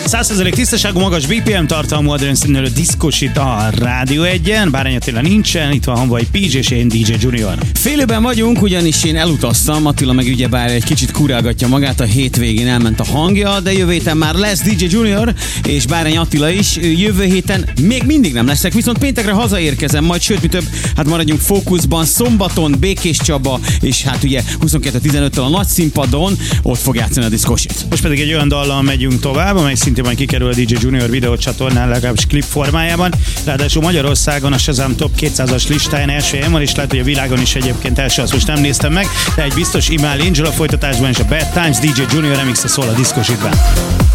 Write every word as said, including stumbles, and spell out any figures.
száz százalék tisztaságú, magas bé pé em tartalmú Adrian Színelő diszkosít a Rádió egyen. Bárány Attila nincsen, itt van Hanvai pé jé és én dé jé Junior. Félőben vagyunk, ugyanis én elutaztam, Attila meg ugyebár egy kicsit kurálgatja magát, a hétvégén elment a hangja, de jövő héten már lesz dé jé Junior és Bárány Attila is. Jövő héten még mindig nem leszek, viszont péntekre hazaérkezem, majd sőt, mi több, hát maradjunk fókuszban, szombaton Békés Csaba, és hát ugye huszonkettő tizenöttől a nagy színpadon ott fog játszani a diszkosit. Most pedig egy olyan dallal megyünk tovább, amely szintén majd kikerül a dé jé Junior videócsatornán, legalábbis klip formájában. Ráadásul Magyarországon a Shazam Top kétszázas listáján első helyen van, és lehet, hogy a világon is egyébként első, azt most nem néztem meg, de egy biztos, Imád Angel a folytatásban, és a Bad Times dé jé Junior remix szól a diszkositben.